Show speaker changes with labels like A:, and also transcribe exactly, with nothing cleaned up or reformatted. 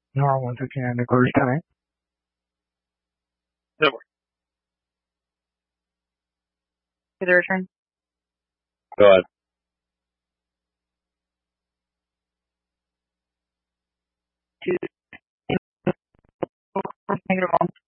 A: Nora one fifty-nine Nicholas time.
B: That works.
C: To the return.
B: Go ahead.
C: To negative one.